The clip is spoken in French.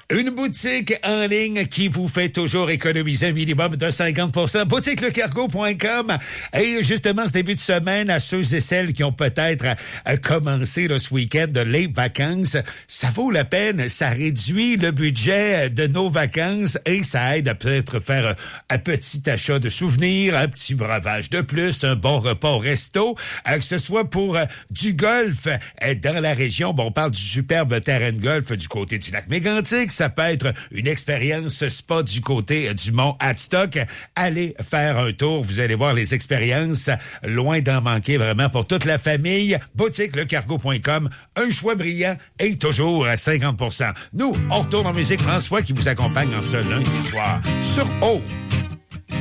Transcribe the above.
Une boutique en ligne qui vous fait toujours économiser un minimum de 50%. BoutiqueLeCargo.com. Et justement, ce début de semaine, à ceux et celles qui ont peut-être commencé ce week-end les vacances, ça vaut la peine. Ça réduit le budget de nos vacances et ça aide à peut-être faire un petit achat de souvenirs, un petit breuvage de plus, un bon repas au resto, que ce soit pour du golf dans la région. Bon, on parle du superbe terrain de golf du côté du lac Mégantic. Ça peut être une expérience spa du côté du mont Hadstock. Allez faire un tour. Vous allez voir les expériences. Loin d'en manquer vraiment pour toute la famille. BoutiqueLeCargo.com. Un choix brillant et toujours à 50%. Nous, on retourne en musique. François qui vous accompagne en ce lundi soir sur O.